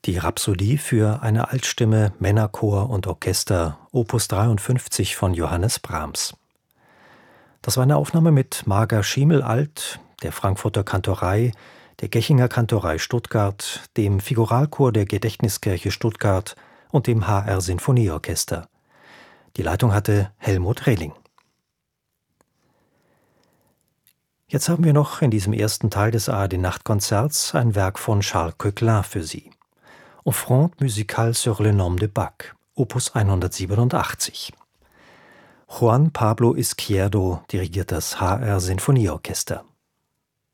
Die Rhapsodie für eine Altstimme, Männerchor und Orchester, Opus 53 von Johannes Brahms. Das war eine Aufnahme mit Marga Schiemel-Alt, der Frankfurter Kantorei, der Gechinger Kantorei Stuttgart, dem Figuralchor der Gedächtniskirche Stuttgart und dem HR Sinfonieorchester. Die Leitung hatte Helmut Rehling. Jetzt haben wir noch in diesem ersten Teil des ARD-Nachtkonzerts ein Werk von Charles Coeclin für Sie. Offrande musicale sur le nom de Bach, Opus 187. Juan Pablo Izquierdo dirigiert das HR Sinfonieorchester.